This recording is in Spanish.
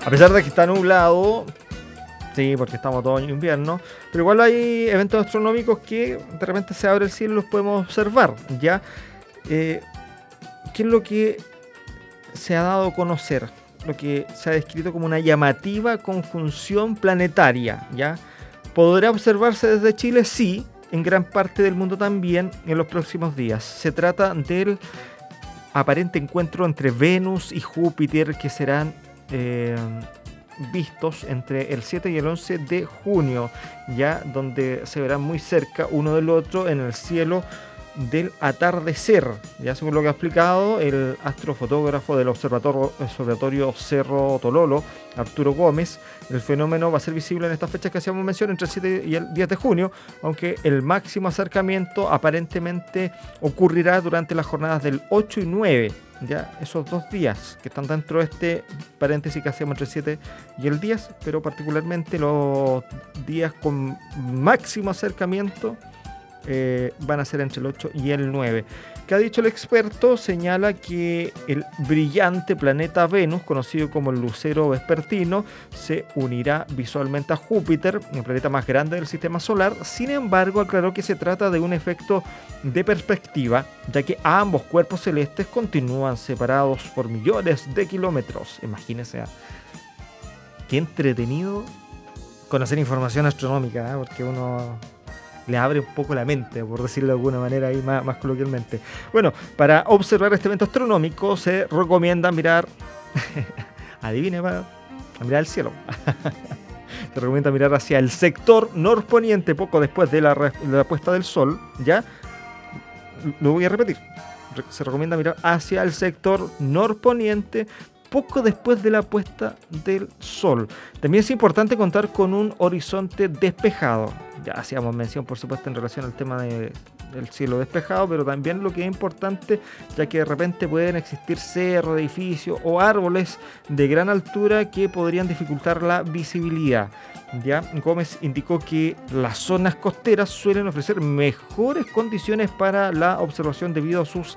A pesar de que está nublado, sí, porque estamos todo en invierno, pero igual hay eventos astronómicos que de repente se abre el cielo y los podemos observar, ¿ya? ¿Qué es lo que se ha dado a conocer? Lo que se ha descrito como una llamativa conjunción planetaria, ¿ya? ¿Podrá observarse desde Chile? Sí, en gran parte del mundo también en los próximos días. Se trata del aparente encuentro entre Venus y Júpiter que serán vistos entre el 7 y el 11 de junio, ya donde se verán muy cerca uno del otro en el cielo del atardecer, ya según lo que ha explicado el astrofotógrafo del observatorio Cerro Tololo, Arturo Gómez. El fenómeno va a ser visible en estas fechas que hacíamos mención, entre el 7 y el 10 de junio, aunque el máximo acercamiento aparentemente ocurrirá durante las jornadas del 8 y 9, ya esos 2 días que están dentro de este paréntesis que hacemos entre el 7 y el 10, pero particularmente los días con máximo acercamiento van a ser entre el 8 y el 9. ¿Qué ha dicho el experto? Señala que el brillante planeta Venus, conocido como el lucero vespertino, se unirá visualmente a Júpiter, el planeta más grande del sistema solar. Sin embargo, aclaró que se trata de un efecto de perspectiva, ya que ambos cuerpos celestes continúan separados por millones de kilómetros. Imagínense, qué entretenido conocer información astronómica, ¿eh? Porque uno le abre un poco la mente, por decirlo de alguna manera ahí más coloquialmente. Bueno, para observar este evento astronómico se recomienda mirar, adivine, a mirar el cielo. Se recomienda mirar hacia el sector norponiente poco después de la puesta del sol, ¿ya? Lo voy a repetir. Se recomienda mirar hacia el sector norponiente poco después de la puesta del sol. También es importante contar con un horizonte despejado. Ya hacíamos mención, por supuesto, en relación al tema del cielo despejado, pero también lo que es importante, ya que de repente pueden existir cerros, edificios o árboles de gran altura que podrían dificultar la visibilidad. Ya Gómez indicó que las zonas costeras suelen ofrecer mejores condiciones para la observación debido a sus